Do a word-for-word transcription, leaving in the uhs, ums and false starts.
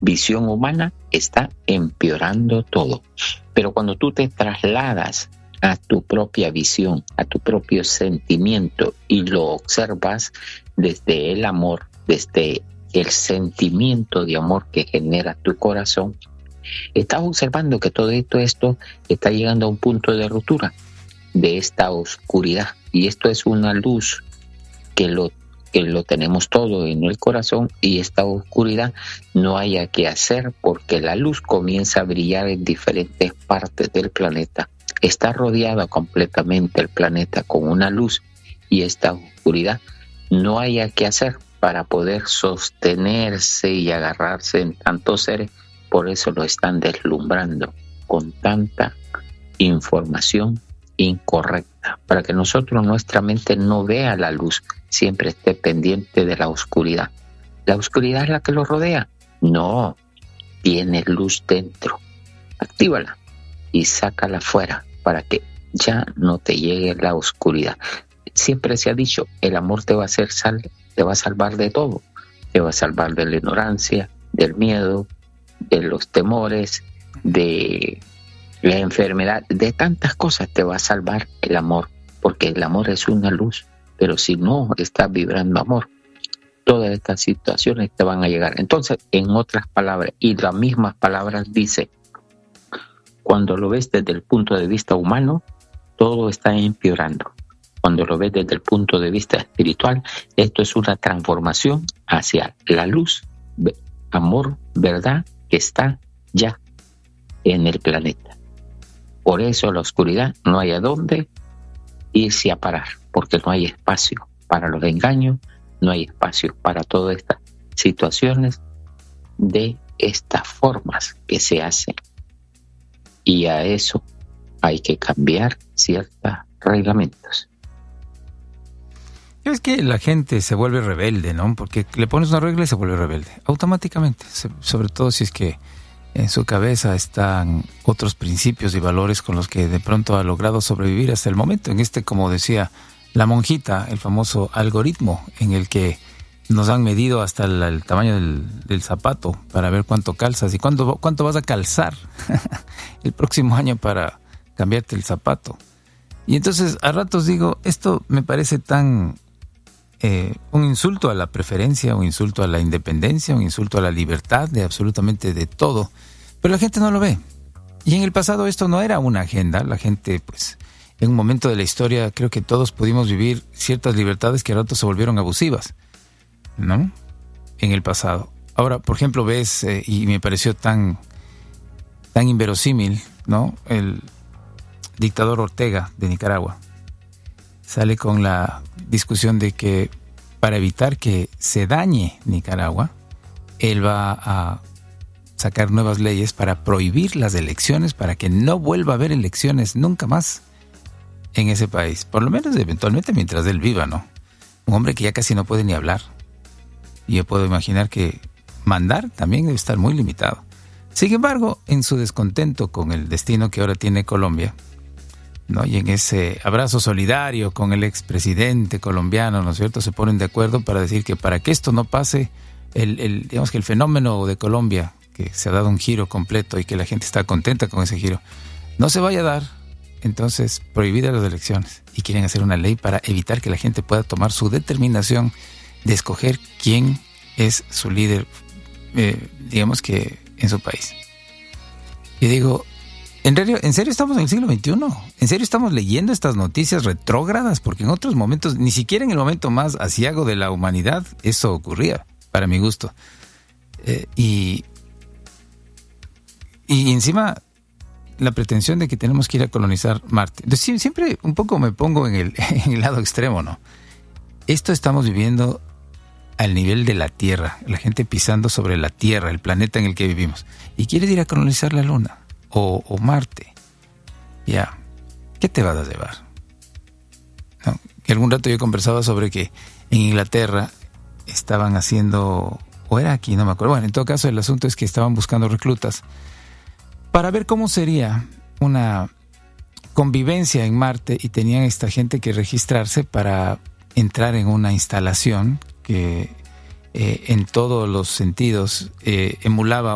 visión humana está empeorando todo. Pero cuando tú te trasladas a tu propia visión, a tu propio sentimiento y lo observas desde el amor, desde el sentimiento de amor que genera tu corazón, estás observando que todo esto, esto está llegando a un punto de ruptura de esta oscuridad. Y esto es una luz que lo, que lo tenemos todo en el corazón, y esta oscuridad no haya que hacer porque la luz comienza a brillar en diferentes partes del planeta. Está rodeado completamente el planeta con una luz, y esta oscuridad no haya que hacer para poder sostenerse y agarrarse en tantos seres. Por eso lo están deslumbrando con tanta información incorrecta, para que nosotros, nuestra mente no vea la luz, siempre esté pendiente de la oscuridad. ¿La oscuridad es la que lo rodea? No, tiene luz dentro. Actívala y sácala fuera para que ya no te llegue la oscuridad. Siempre se ha dicho, el amor te va a hacer sal, te va a salvar de todo. Te va a salvar de la ignorancia, del miedo, de los temores, de la enfermedad, de tantas cosas te va a salvar el amor, porque el amor es una luz. Pero si no estás vibrando amor, todas estas situaciones te van a llegar. Entonces, en otras palabras, y las mismas palabras dice, cuando lo ves desde el punto de vista humano, todo está empeorando. Cuando lo ves desde el punto de vista espiritual, esto es una transformación hacia la luz, amor, verdad, que está ya en el planeta. Por eso la oscuridad no hay a dónde irse a parar, porque no hay espacio para los engaños, no hay espacio para todas estas situaciones de estas formas que se hacen. Y a eso hay que cambiar ciertos reglamentos. Es que la gente se vuelve rebelde, ¿no? Porque le pones una regla y se vuelve rebelde, automáticamente, sobre todo si es que en su cabeza están otros principios y valores con los que de pronto ha logrado sobrevivir hasta el momento. En este, como decía la monjita, el famoso algoritmo en el que nos han medido hasta el, el tamaño del, del zapato para ver cuánto calzas y cuánto, cuánto vas a calzar el próximo año para cambiarte el zapato. Y entonces a ratos digo, esto me parece tan eh, un insulto a la preferencia, un insulto a la independencia, un insulto a la libertad de absolutamente de todo. Pero la gente no lo ve. Y en el pasado esto no era una agenda. La gente, pues, en un momento de la historia creo que todos pudimos vivir ciertas libertades que a ratos se volvieron abusivas, ¿no? En el pasado. Ahora, por ejemplo, ves, eh, y me pareció tan, tan inverosímil, ¿no? El dictador Ortega de Nicaragua sale con la discusión de que para evitar que se dañe Nicaragua, él va a sacar nuevas leyes para prohibir las elecciones, para que no vuelva a haber elecciones nunca más en ese país. Por lo menos eventualmente mientras él viva, ¿no? Un hombre que ya casi no puede ni hablar. Y yo puedo imaginar que mandar también debe estar muy limitado. Sin embargo, en su descontento con el destino que ahora tiene Colombia, ¿no? Y en ese abrazo solidario con el expresidente colombiano, ¿no es cierto?, se ponen de acuerdo para decir que para que esto no pase, el, el, digamos que el fenómeno de Colombia, que se ha dado un giro completo y que la gente está contenta con ese giro, no se vaya a dar, entonces prohibidas las elecciones. Y quieren hacer una ley para evitar que la gente pueda tomar su determinación de escoger quién es su líder, eh, digamos que en su país. Y digo, ¿en serio, ¿en serio estamos en el siglo veintiuno? ¿En serio estamos leyendo estas noticias retrógradas? Porque en otros momentos, ni siquiera en el momento más aciago de la humanidad, eso ocurría, para mi gusto. Eh, y, y encima, la pretensión de que tenemos que ir a colonizar Marte. Entonces, siempre un poco me pongo en el, en el lado extremo, ¿no? Esto estamos viviendo al nivel de la Tierra, la gente pisando sobre la Tierra, el planeta en el que vivimos. Y quieres ir a colonizar la Luna o, o Marte. Ya, ¿qué te vas a llevar? ¿No? Que algún rato yo conversaba sobre que en Inglaterra estaban haciendo, o era aquí, no me acuerdo. Bueno, en todo caso el asunto es que estaban buscando reclutas para ver cómo sería una convivencia en Marte, y tenían esta gente que registrarse para entrar en una instalación que eh, en todos los sentidos eh, emulaba